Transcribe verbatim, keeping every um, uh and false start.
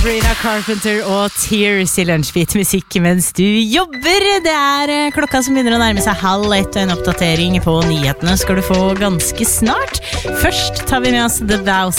Sabrina Carpenter og Tears I Lunsjbit musikk mens du jobber. Det er klokka som begynner å nærme seg halv ett, og en oppdatering på nyhetene skal du få ganske snart. Først tar vi med oss The Vows